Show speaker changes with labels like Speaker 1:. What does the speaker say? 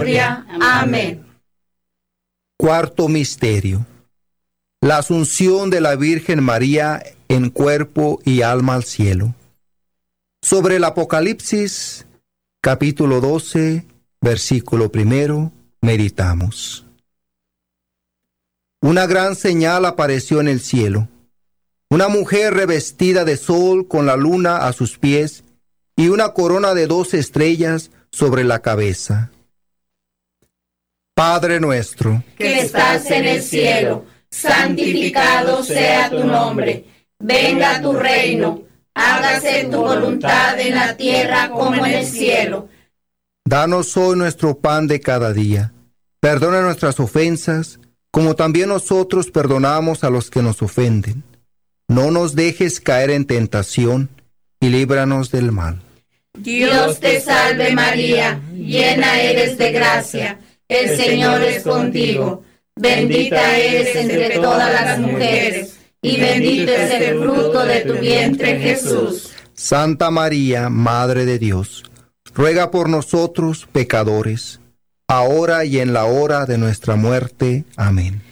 Speaker 1: Amén.
Speaker 2: Cuarto misterio: la asunción de la Virgen María en cuerpo y alma al cielo. Sobre el Apocalipsis, capítulo 12, versículo 1, meditamos. Una gran señal apareció en el cielo: una mujer revestida de sol con la luna a sus pies y una corona de 12 estrellas sobre la cabeza. Padre nuestro,
Speaker 1: que estás en el cielo, santificado sea tu nombre. Venga tu reino, hágase tu voluntad en la tierra como en el cielo.
Speaker 2: Danos hoy nuestro pan de cada día. Perdona nuestras ofensas, como también nosotros perdonamos a los que nos ofenden. No nos dejes caer en tentación, y líbranos del mal.
Speaker 1: Dios te salve María, llena eres de gracia. El Señor es contigo. Bendita eres entre todas las mujeres, y bendito es el fruto de tu vientre, Jesús.
Speaker 2: Santa María, Madre de Dios, ruega por nosotros pecadores, ahora y en la hora de nuestra muerte. Amén.